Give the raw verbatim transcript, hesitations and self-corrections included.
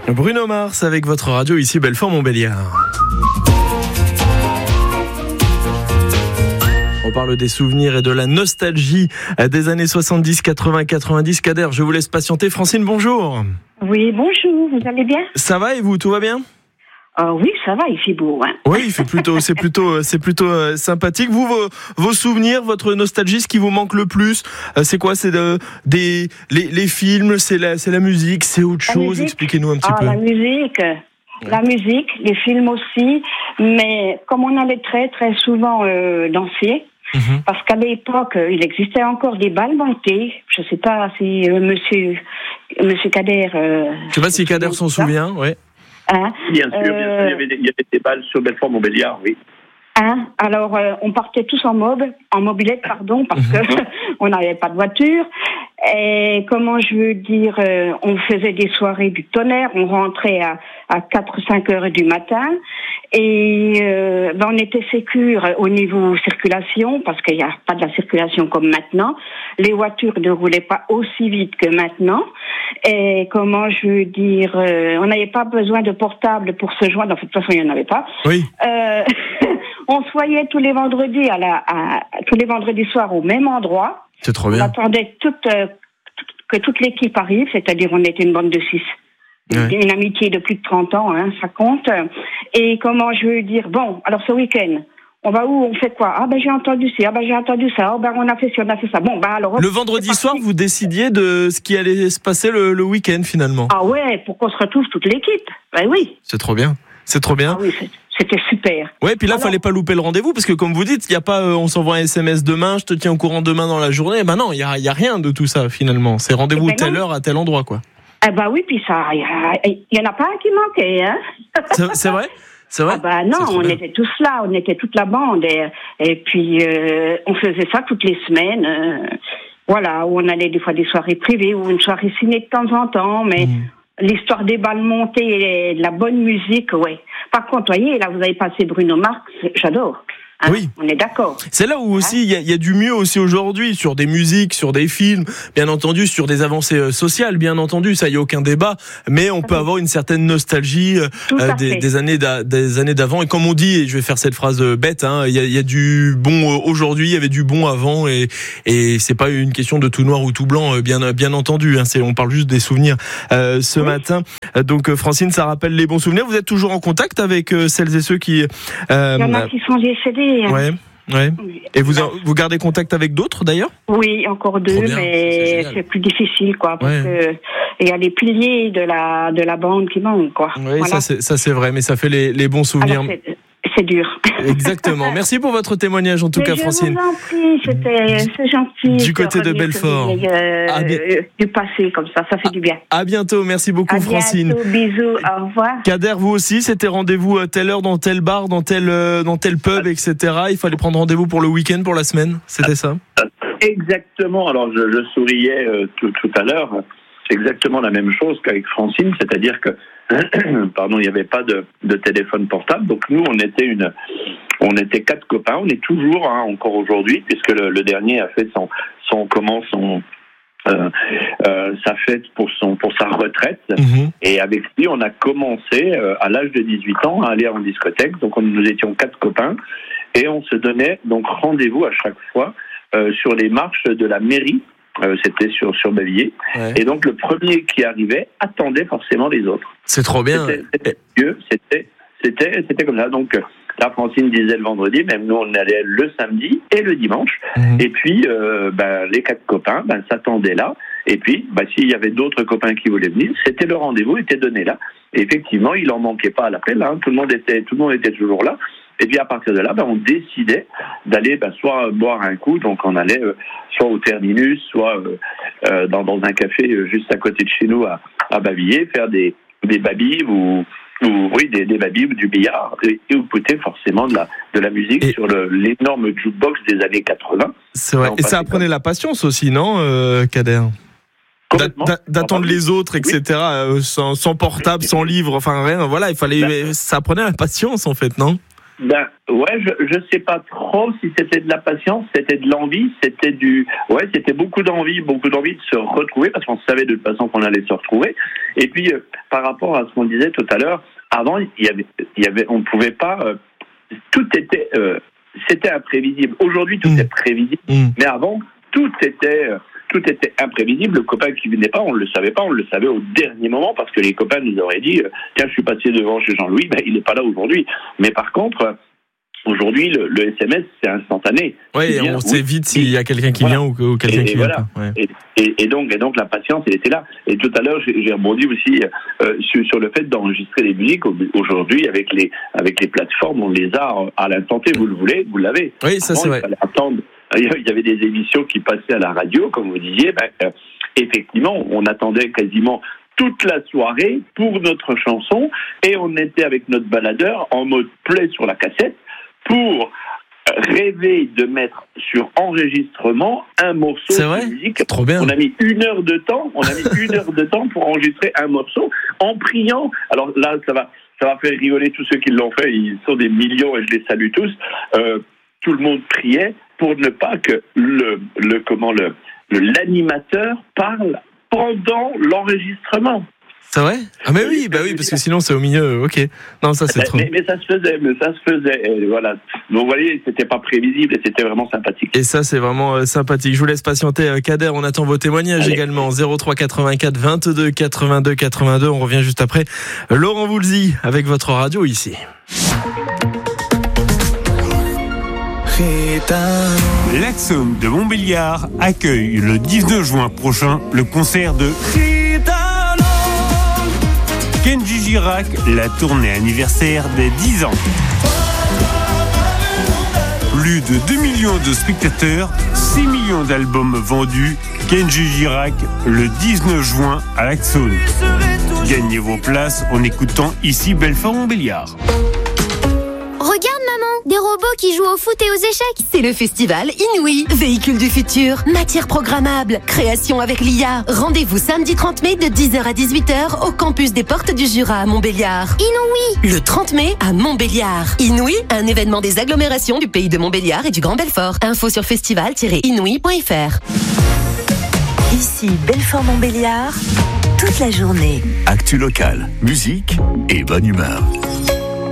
Bruno Mars avec votre radio ici Belfort-Montbéliard. On parle des souvenirs et de la nostalgie des années soixante-dix, quatre-vingts, quatre-vingt-dix. Kader, je vous laisse patienter. Francine, bonjour. Oui, bonjour, vous allez bien? Ça va et vous, tout va bien? Oh oui, ça va, il fait beau. Hein. Oui, il fait plutôt, c'est plutôt, c'est plutôt euh, sympathique. Vous, vos, vos souvenirs, votre nostalgie, ce qui vous manque le plus, euh, c'est quoi? C'est de, des, les, les films, c'est la, c'est la musique, c'est autre La chose. musique. Expliquez-nous un petit ah, peu. La musique, ouais. la musique, les films aussi. Mais comme on allait très très souvent euh, danser, mm-hmm. parce qu'à l'époque, euh, il existait encore des balles montées. Je ne sais pas si euh, Monsieur, Monsieur Kader. Euh, je ne sais pas si Kader s'en souvient, oui. Hein, bien sûr, euh, bien sûr, il y avait des, il y avait des balles sur Belfort-Montbéliard, oui. Hein, alors, euh, on partait tous en mob, en mobilette, pardon, parce que on n'avait pas de voiture. Et comment je veux dire, euh, on faisait des soirées du tonnerre, on rentrait à, à quatre ou cinq heures du matin. Et euh, ben on était sécure au niveau circulation, parce qu'il n'y a pas de la circulation comme maintenant. Les voitures ne roulaient pas aussi vite que maintenant. Et comment je veux dire, euh, on n'avait pas besoin de portable pour se joindre. En fait, de toute façon, il n'y en avait pas. Oui. Euh, on se voyait tous les vendredis à la, à, tous les vendredis soirs au même endroit. C'est trop bien. On attendait toute, euh, que toute l'équipe arrive, c'est-à-dire on était une bande de six. Ouais. Une amitié de plus de trente ans, hein, ça compte. Et comment je veux dire, bon, alors ce week-end, on va où, on fait quoi? Ah ben j'ai entendu ci, ah ben j'ai entendu ça, oh ben on a fait ci, on a fait ça. Bon ben alors. Le vendredi soir, vous décidiez de ce qui allait se passer le, le week-end finalement. Ah ouais, pour qu'on se retrouve toute l'équipe. Ben oui. C'est trop bien, c'est trop bien. Ah oui, c'est... C'était super. Ouais, puis là, il fallait pas louper le rendez-vous parce que comme vous dites, il y a pas, euh, on s'envoie un S M S demain, je te tiens au courant demain dans la journée. Ben non, il y a, y a rien de tout ça finalement. C'est rendez-vous ben telle non. heure à tel endroit, quoi. Eh ben oui, puis ça, il y, y en a pas un qui manquait, hein. C'est, c'est vrai. C'est vrai. Ah ben non, on bien. était tous là, on était toute la bande et, et puis euh, on faisait ça toutes les semaines. Euh, voilà, où on allait des fois des soirées privées ou une soirée ciné de temps en temps, mais. Mmh. L'histoire des balles montées et de la bonne musique, ouais. Par contre, voyez, là, vous avez passé Bruno Mars, j'adore. Hein, oui. On est d'accord. C'est là où aussi il hein y, y a du mieux aussi aujourd'hui sur des musiques, sur des films, bien entendu sur des avancées sociales, bien entendu, ça y a aucun débat. Mais on peut avoir une certaine nostalgie euh, des, des années d'a, des années d'avant. Et comme on dit, et je vais faire cette phrase bête, hein, il y a, il y a du bon aujourd'hui, il y avait du bon avant, et et c'est pas une question de tout noir ou tout blanc, bien bien entendu. Hein, c'est on parle juste des souvenirs. Euh, ce oui. matin, donc Francine, ça rappelle les bons souvenirs. Vous êtes toujours en contact avec euh, celles et ceux qui. Euh, il y en a qui sont décédés. Ouais, ouais. Et vous, vous gardez contact avec d'autres d'ailleurs? Oui, encore deux, mais c'est, c'est plus difficile, quoi, parce ouais. que il y a les piliers de la de la bande qui manquent, quoi. Oui, voilà. ça c'est ça c'est vrai, mais ça fait les les bons souvenirs. Alors, c'est, c'est dur. Exactement. Merci pour votre témoignage en tout mais cas, je Francine. Je vous en prie, c'était c'est gentil. Du côté de Belfort. Euh, ah, bien... Du passé comme ça, ça fait du bien. À bientôt, merci beaucoup, à Francine. À bientôt, bisous, au revoir. Kader, vous aussi, c'était rendez-vous à telle heure dans tel bar, dans tel dans tel pub, et cetera. Il fallait prendre rendez-vous pour le week-end, pour la semaine. C'était ça? Exactement. Alors je, je souriais euh, tout, tout à l'heure. C'est exactement la même chose qu'avec Francine, c'est-à-dire que pardon, il n'y avait pas de, de téléphone portable. Donc nous, on était une, on était quatre copains. On est toujours, hein, encore aujourd'hui, puisque le, le dernier a fait son, son comment, son, euh, euh, sa fête pour son, pour sa retraite. Mmh. Et avec lui, on a commencé euh, à l'âge de dix-huit ans à aller en discothèque. Donc on, nous étions quatre copains et on se donnait donc rendez-vous à chaque fois euh, sur les marches de la mairie. Euh, c'était sur sur Bavilliers. Ouais. Et donc le premier qui arrivait attendait forcément les autres. C'est trop bien. C'était c'était c'était c'était, c'était comme ça. Donc là, Francine disait le vendredi, même nous on allait le samedi et le dimanche. Mmh. Et puis euh, ben, les quatre copains ben, s'attendaient là. Et puis ben, s'il y avait d'autres copains qui voulaient venir, c'était le rendez-vous était donné là. Et effectivement, il en manquait pas à l'appel. Hein. Tout le monde était tout le monde était toujours là. Et puis à partir de là, ben, on décidait d'aller ben, soit boire un coup, donc on allait euh, soit au Terminus, soit euh, euh, dans, dans un café euh, juste à côté de chez nous à, à Bavilliers, faire des, des babis ou, ou oui des, des babis ou du billard et, et écouter forcément de la, de la musique et sur le, l'énorme jukebox des années quatre-vingts. C'est vrai. Et ça apprenait la patience aussi, non, euh, Kader? D'a- d'attendre les autres, et cetera. Oui. Euh, sans, sans portable, sans livre, enfin rien. Voilà, il fallait. Ben, ça apprenait la patience en fait, non? Ben ouais, je je sais pas trop si c'était de la patience, c'était de l'envie, c'était du ouais, c'était beaucoup d'envie, beaucoup d'envie de se retrouver parce qu'on savait de toute façon qu'on allait se retrouver. Et puis euh, par rapport à ce qu'on disait tout à l'heure, avant il y avait il y avait on ne pouvait pas euh, tout était euh, c'était imprévisible. Aujourd'hui tout mmh. est prévisible, mmh. mais avant tout était euh, tout était imprévisible. Le copain qui venait pas, on le savait pas, on le savait au dernier moment parce que les copains nous auraient dit tiens, je suis passé devant chez Jean-Louis, ben il n'est pas là aujourd'hui. Mais par contre, aujourd'hui, le, le S M S c'est instantané. Oui, et on sait vite s'il y a quelqu'un qui voilà. vient ou, ou quelqu'un et, qui et vient voilà. pas. Ouais. Et, et, et donc, et donc la patience, elle était là. Et tout à l'heure, j'ai, j'ai rebondi aussi euh, sur, sur le fait d'enregistrer les musiques. Aujourd'hui, avec les avec les plateformes, on les a à l'instant T. Vous le voulez, vous l'avez. Oui, ça Avant, c'est il vrai. fallait attendre. Il y avait des émissions qui passaient à la radio, comme vous disiez. Ben, euh, effectivement, on attendait quasiment toute la soirée pour notre chanson et on était avec notre baladeur en mode play sur la cassette pour rêver de mettre sur enregistrement un morceau c'est vrai de musique. Trop bien. On a mis une heure de temps, on a mis une heure de temps pour enregistrer un morceau en priant. Alors là, ça va, ça va faire rigoler tous ceux qui l'ont fait. Ils sont des millions et je les salue tous. Euh, tout le monde priait pour ne pas que le, le comment le, le l'animateur parle pendant l'enregistrement. C'est vrai ? Ah mais oui, bah oui, parce que sinon c'est au milieu. Ok. Non, ça c'est mais, trop. Mais, mais ça se faisait, mais ça se faisait. Et voilà. Donc vous voyez, c'était pas prévisible et c'était vraiment sympathique. Et ça c'est vraiment euh, sympathique. Je vous laisse patienter, euh, Kader. On attend vos témoignages Allez. également. zéro trois quatre-vingt-quatre vingt-deux quatre-vingt-deux quatre-vingt-deux. On revient juste après. Laurent Voulzy avec votre radio ici. L'Axone de Montbéliard accueille le dix-neuf juin prochain le concert de Kenji Girac, la tournée anniversaire des dix ans. Plus de deux millions de spectateurs, six millions d'albums vendus. Kenji Girac, le dix-neuf juin à l'Axone. Gagnez vos places en écoutant ici Belfort-Montbéliard. Regarde maman, des robots qui jouent au foot et aux échecs. C'est le festival Inouï, véhicule du futur, matière programmable, création avec l'I A. Rendez-vous samedi trente mai de dix heures à dix-huit heures au campus des Portes du Jura à Montbéliard. Inouï. Le trente mai à Montbéliard. Inouï, un événement des agglomérations du pays de Montbéliard et du Grand Belfort. Info sur festival tiret inouï point f r. Ici Belfort-Montbéliard, toute la journée. Actu locale, musique et bonne humeur.